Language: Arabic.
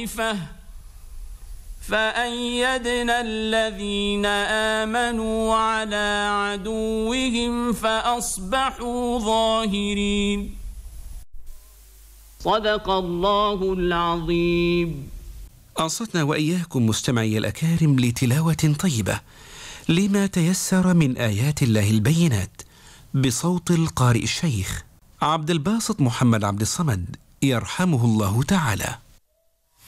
طائفة فأيدنا الذين آمنوا على عدوهم فأصبحوا ظاهرين. صدق الله العظيم. أنصتنا وإياكم مستمعي الأكارم لتلاوة طيبة لما تيسر من آيات الله البينات بصوت القارئ الشيخ عبد الباسط محمد عبد الصمد يرحمه الله تعالى.